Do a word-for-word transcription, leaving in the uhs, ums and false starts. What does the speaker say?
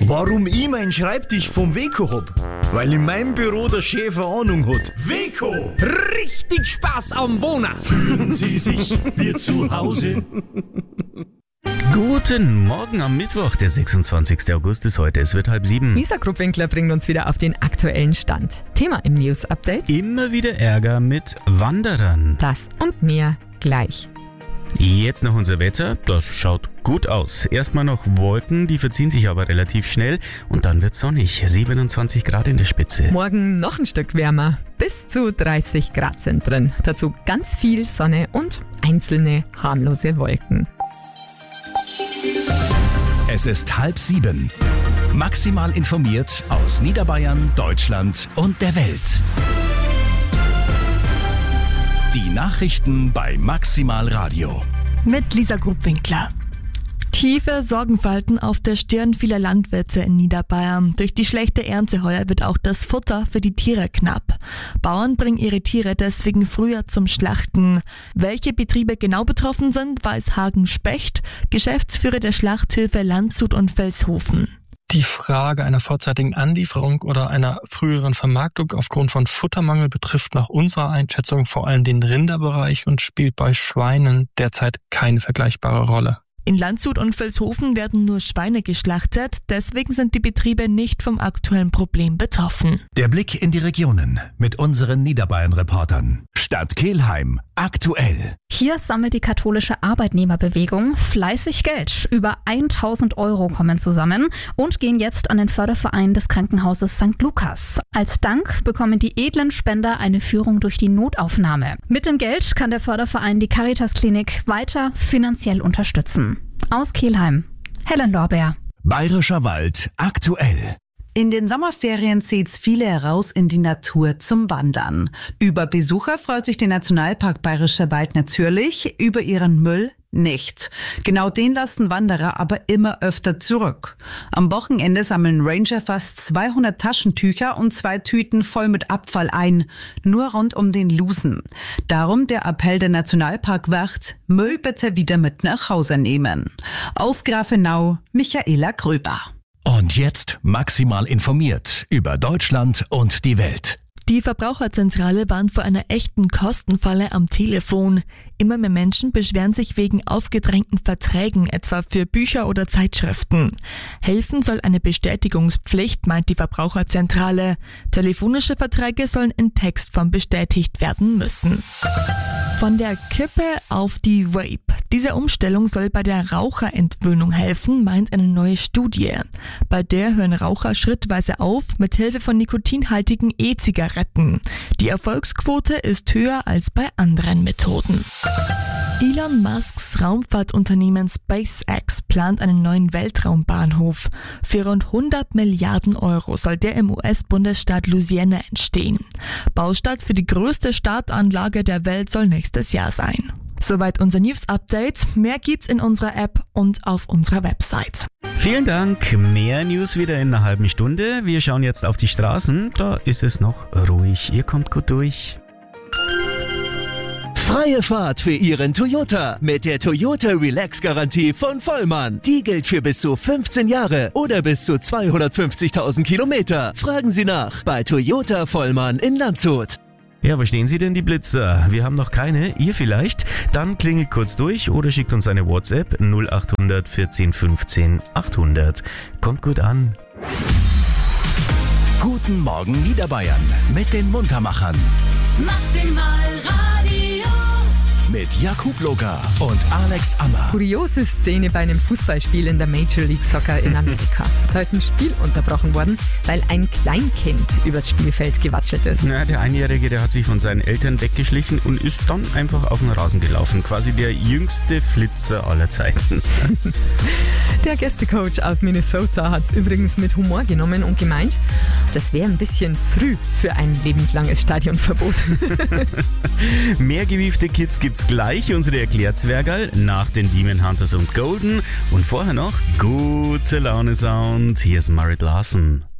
Warum ich meinen Schreibtisch vom Weco hab? Weil in meinem Büro der Chef eine Ahnung hat. Weco! Richtig Spaß am Wohnen! Fühlen Sie sich wie zu Hause? Guten Morgen am Mittwoch, der sechsundzwanzigster August ist heute. Es wird halb sieben. Lisa Gruppwinkler bringt uns wieder auf den aktuellen Stand. Thema im News-Update: Immer wieder Ärger mit Wanderern. Das und mehr gleich. Jetzt noch unser Wetter. Das schaut gut aus. Erstmal noch Wolken, die verziehen sich aber relativ schnell. Und dann wird sonnig. siebenundzwanzig Grad in der Spitze. Morgen noch ein Stück wärmer. Bis zu dreißig Grad sind drin. Dazu ganz viel Sonne und einzelne harmlose Wolken. Es ist halb sieben. Maximal informiert aus Niederbayern, Deutschland und der Welt. Die Nachrichten bei Maximal Radio. Mit Lisa Gruppwinkler. Tiefe Sorgenfalten auf der Stirn vieler Landwirte in Niederbayern. Durch die schlechte Ernte heuer wird auch das Futter für die Tiere knapp. Bauern bringen ihre Tiere deswegen früher zum Schlachten. Welche Betriebe genau betroffen sind, weiß Hagen Specht, Geschäftsführer der Schlachthöfe Landshut und Vilshofen. Die Frage einer vorzeitigen Anlieferung oder einer früheren Vermarktung aufgrund von Futtermangel betrifft nach unserer Einschätzung vor allem den Rinderbereich und spielt bei Schweinen derzeit keine vergleichbare Rolle. In Landshut und Vilshofen werden nur Schweine geschlachtet, deswegen sind die Betriebe nicht vom aktuellen Problem betroffen. Der Blick in die Regionen mit unseren Niederbayern-Reportern. Stadt Kelheim, aktuell. Hier sammelt die katholische Arbeitnehmerbewegung fleißig Geld. Über tausend Euro kommen zusammen und gehen jetzt an den Förderverein des Krankenhauses Sankt Lukas. Als Dank bekommen die edlen Spender eine Führung durch die Notaufnahme. Mit dem Geld kann der Förderverein die Caritas-Klinik weiter finanziell unterstützen. Aus Kelheim, Helen Lorbeer. Bayerischer Wald, aktuell. In den Sommerferien zieht's viele heraus in die Natur zum Wandern. Über Besucher freut sich der Nationalpark Bayerischer Wald natürlich, über ihren Müll nicht. Genau den lassen Wanderer aber immer öfter zurück. Am Wochenende sammeln Ranger fast zweihundert Taschentücher und zwei Tüten voll mit Abfall ein, nur rund um den Lusen. Darum der Appell der Nationalparkwacht: Müll bitte wieder mit nach Hause nehmen. Aus Grafenau, Michaela Gröber. Und jetzt maximal informiert über Deutschland und die Welt. Die Verbraucherzentrale warnt vor einer echten Kostenfalle am Telefon. Immer mehr Menschen beschweren sich wegen aufgedrängten Verträgen, etwa für Bücher oder Zeitschriften. Helfen soll eine Bestätigungspflicht, meint die Verbraucherzentrale. Telefonische Verträge sollen in Textform bestätigt werden müssen. Von der Kippe auf die Vape. Diese Umstellung soll bei der Raucherentwöhnung helfen, meint eine neue Studie. Bei der hören Raucher schrittweise auf, mit Hilfe von nikotinhaltigen E-Zigaretten. Die Erfolgsquote ist höher als bei anderen Methoden. Elon Musks Raumfahrtunternehmen SpaceX plant einen neuen Weltraumbahnhof. Für rund hundert Milliarden Euro soll der im U S-Bundesstaat Louisiana entstehen. Baustart für die größte Startanlage der Welt soll nächstes Jahr sein. Soweit unser News-Update. Mehr gibt's in unserer App und auf unserer Website. Vielen Dank. Mehr News wieder in einer halben Stunde. Wir schauen jetzt auf die Straßen. Da ist es noch ruhig. Ihr kommt gut durch. Freie Fahrt für Ihren Toyota mit der Toyota Relax Garantie von Vollmann. Die gilt für bis zu fünfzehn Jahre oder bis zu zweihundertfünfzigtausend Kilometer. Fragen Sie nach bei Toyota Vollmann in Landshut. Ja, wo stehen Sie denn, die Blitzer? Wir haben noch keine, ihr vielleicht? Dann klingelt kurz durch oder schickt uns eine WhatsApp null acht hundert vierzehn fünfzehn achthundert. Kommt gut an. Guten Morgen Niederbayern mit den Muntermachern. Maximal Radio. Mit Jakub Loga und Alex Ammer. Kuriose Szene bei einem Fußballspiel in der Major League Soccer in Amerika. Da ist ein Spiel unterbrochen worden, weil ein Kleinkind übers Spielfeld gewatschelt ist. Na, der Einjährige, der hat sich von seinen Eltern weggeschlichen und ist dann einfach auf den Rasen gelaufen. Quasi der jüngste Flitzer aller Zeiten. Der Gästecoach aus Minnesota hat es übrigens mit Humor genommen und gemeint, das wäre ein bisschen früh für ein lebenslanges Stadionverbot. Mehr gewiefte Kids gibt's gleich, unsere Erklärzwergerl nach den Demon Hunters und Golden. Und vorher noch gute Laune Sound. Hier ist Marit Larson.